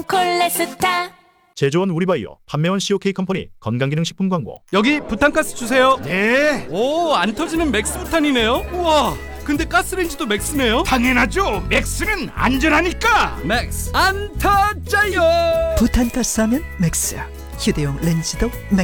콜레스타. 제조원 우리바이오, 판매원 COK 컴퍼니 건강기능식품 광고. 여기 부탄가스 주세요. 네, 오, 안 터지는 맥스 부탄이네요. 우와, 근데 가스레인지도 맥스네요. 당연하죠. 맥스는 안전하니까. 맥스 안 터져요. 부탄가스 하면 맥스. 휴대용 렌즈도